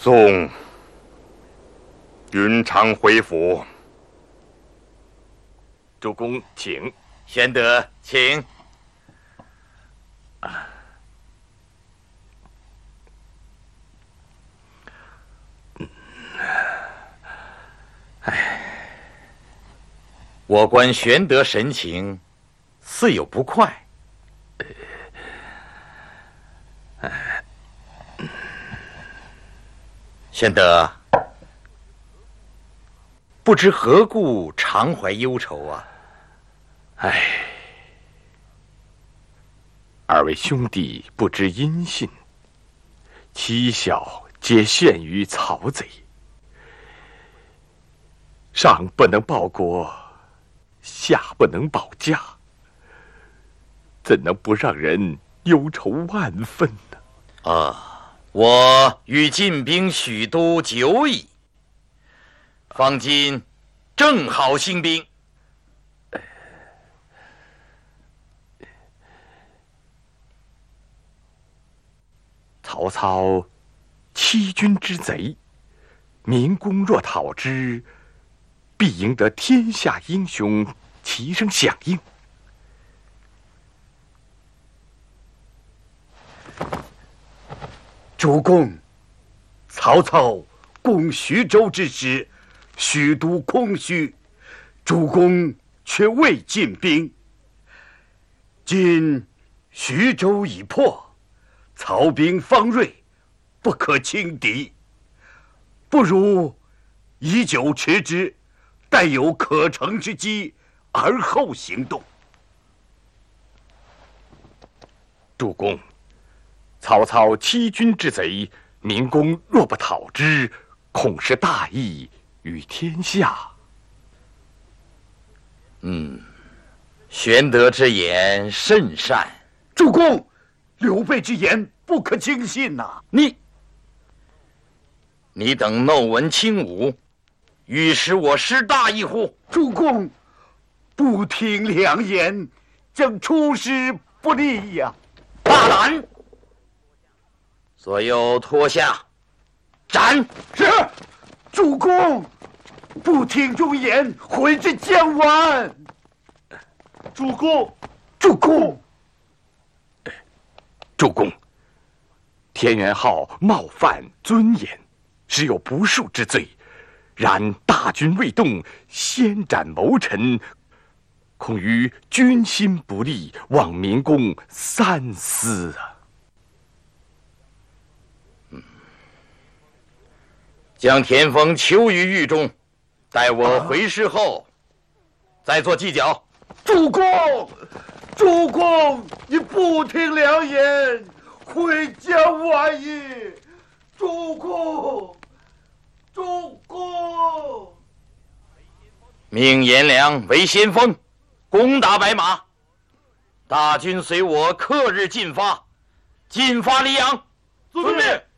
宋，云长回府。 主公，请。 玄德，请。我观玄德神情，似有不快。玄德，不知何故常怀忧愁啊？ 二位兄弟不知音信，妻小皆陷于曹贼，上不能报国，下不能保家，怎能不让人忧愁万分呢？ 我与进兵许都久矣，方今正好兴兵。 曹操欺君之贼，明公若讨之，必赢得天下英雄齐声响应。 主公，曹操攻徐州之时，许都空虚，主公却未进兵。今徐州已破，曹兵方锐，不可轻敌，不如以久持之，待有可乘之机，而后行动。 主公，曹操欺君之贼，明公若不讨之，恐失大义于天下。 玄德之言甚善。 主公，刘备之言不可轻信呐！ 你等弄文轻武，欲使我失大义乎？ 主公，不听良言，将出师不利呀！ 大胆！所有脱下，斩！ 是，主公，不听忠言，毁之将完。主公，主公， 主公，田元昊冒犯尊严，实有不恕之罪。然大军未动，先斩谋臣，恐于军心不利，望明公三思啊！ 将田丰囚于狱中，待我回师后，再做计较。 主公，主公，你不听良言，毁将完矣！主公，主公。 命颜良为先锋，攻打白马。大军随我，刻日进发，进发黎阳。 遵命。